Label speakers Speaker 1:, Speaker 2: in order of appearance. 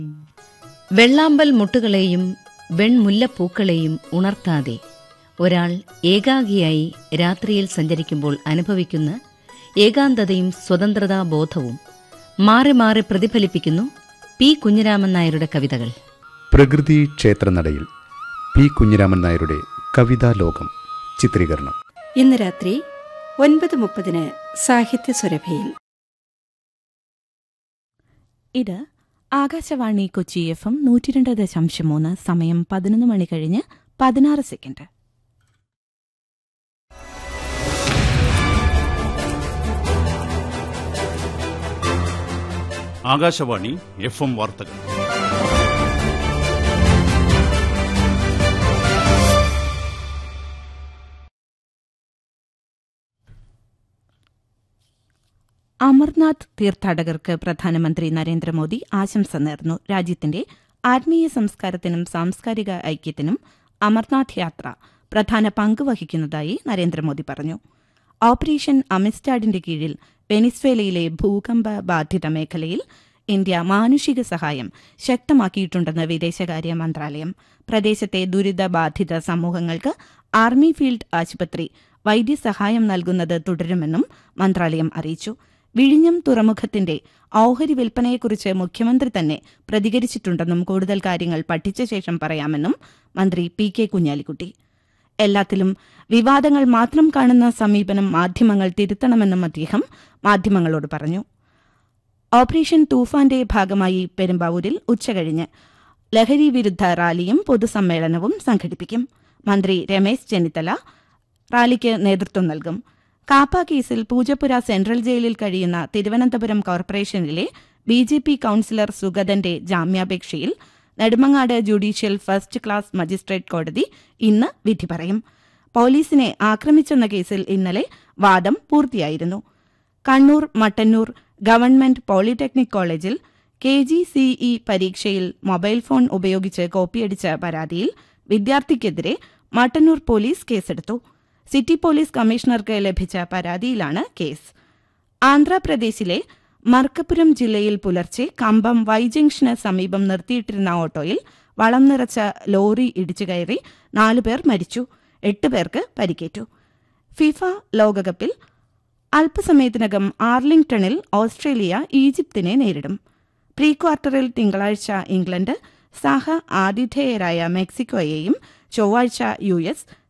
Speaker 1: വെള്ളാമ്പൽ മുട്ടുകളെയും വെൺമുല്ലപ്പൂക്കളെയും ഉണർത്താതെ ഒരാൾ ഏകാഗിയായി രാത്രിയിൽ സഞ്ചരിക്കുമ്പോൾ അനുഭവിക്കുന്ന ഏകാന്തതയും സ്വതന്ത്രതാബോധവും മാറി മാറി പ്രതിഫലിപ്പിക്കുന്നു പി കുഞ്ഞിരാമൻ നായരുടെ കവിതകൾ.
Speaker 2: പ്രകൃതി ക്ഷേത്രനടയിൽ പി കുഞ്ഞിരാമൻ നായരുടെ കവിതാലോകം ചിത്രീകരണം
Speaker 3: ഇന്ന് രാത്രി 9:30 സാഹിത്യ സുരഭിയിൽ.
Speaker 4: ഇത് ആകാശവാണി കൊച്ചി FM 102.3. സമയം 11 മണി കഴിഞ്ഞ് 16 സെക്കൻഡ്.
Speaker 5: ആകാശവാണി FM വാർത്തകൾ.
Speaker 4: അമർനാഥ് തീർത്ഥാടകർക്ക് പ്രധാനമന്ത്രി നരേന്ദ്രമോദി ആശംസ നേർന്നു. രാജ്യത്തിന്റെ ആത്മീയ സംസ്കാരത്തിനും സാംസ്കാരിക ഐക്യത്തിനും അമർനാഥ് യാത്ര പ്രധാന പങ്ക് വഹിക്കുന്നതായി നരേന്ദ്രമോദി പറഞ്ഞു. ഓപ്പറേഷൻ അമിസ്റ്റാഡിന്റെ കീഴിൽ വെനിസ്വേലയിലെ ഭൂകമ്പ ബാധിത മേഖലയിൽ ഇന്ത്യ മാനുഷിക സഹായം ശക്തമാക്കിയിട്ടുണ്ടെന്ന് വിദേശകാര്യ മന്ത്രാലയം. പ്രദേശത്തെ ദുരിതബാധിത സമൂഹങ്ങൾക്ക് ആർമി ഫീൽഡ് ആശുപത്രി വൈദ്യസഹായം നൽകുന്നത് തുടരുമെന്നും മന്ത്രാലയം അറിയിച്ചു. വിഴിഞ്ഞം തുറമുഖത്തിന്റെ ഓഹരി വിൽപ്പനയെക്കുറിച്ച് മുഖ്യമന്ത്രി തന്നെ പ്രതികരിച്ചിട്ടുണ്ടെന്നും കൂടുതൽ കാര്യങ്ങൾ പഠിച്ച ശേഷം പറയാമെന്നും മന്ത്രി PK കുഞ്ഞാലിക്കുട്ടി. എല്ലാത്തിലും വിവാദങ്ങൾ മാത്രം കാണുന്ന സമീപനം മാധ്യമങ്ങൾ തിരുത്തണമെന്നും അദ്ദേഹം മാധ്യമങ്ങളോട് പറഞ്ഞു. ഓപ്പറേഷൻ തൂഫാന്റെ ഭാഗമായി പെരുമ്പാവൂരിൽ ഉച്ചകഴിഞ്ഞ് ലഹരി വിരുദ്ധ റാലിയും പൊതുസമ്മേളനവും സംഘടിപ്പിക്കും. മന്ത്രി രമേശ് ചെന്നിത്തല റാലിക്ക് നേതൃത്വം നൽകും. കാപ്പ കേസിൽ പൂജപ്പുര സെൻട്രൽ ജയിലിൽ കഴിയുന്ന തിരുവനന്തപുരം കോർപ്പറേഷനിലെ BJP കൌൺസിലർ സുഗതന്റെ ജാമ്യാപേക്ഷയിൽ Nedumangad judicial first class magistrate കോടതി ഇന്ന് വിധി പറയും. പോലീസിനെ ആക്രമിച്ചെന്ന കേസിൽ ഇന്നലെ വാദം പൂർത്തിയായിരുന്നു. കണ്ണൂർ മട്ടന്നൂർ ഗവൺമെന്റ് പോളിടെക്നിക് കോളേജിൽ KGCE പരീക്ഷയിൽ മൊബൈൽ ഫോൺ ഉപയോഗിച്ച് കോപ്പിയടിച്ച പരാതിയിൽ വിദ്യാർത്ഥിക്കെതിരെ മട്ടന്നൂർ പോലീസ് കേസെടുത്തു. സിറ്റി പോലീസ് കമ്മീഷണർക്ക് ലഭിച്ച പരാതിയിലാണ് കേസ്. ആന്ധ്രാപ്രദേശിലെ മർക്കപുരം ജില്ലയിൽ പുലർച്ചെ കമ്പം വൈ ജംഗ്ഷന് സമീപം നിർത്തിയിട്ടിരുന്ന ഓട്ടോയിൽ വളം നിറച്ച ലോറി ഇടിച്ചുകയറി 4 പേർ മരിച്ചു, 8 പേർക്ക് പരിക്കേറ്റു. ഫിഫ ലോകകപ്പിൽ അല്പസമയത്തിനകം ആർലിംഗ്ടണിൽ ഓസ്ട്രേലിയ ഈജിപ്തിനെ നേരിടും. പ്രീ ക്വാർട്ടറിൽ തിങ്കളാഴ്ച ഇംഗ്ലണ്ട് സഹ ആതിഥേയരായ മെക്സിക്കോയെയും ചൊവ്വാഴ്ച US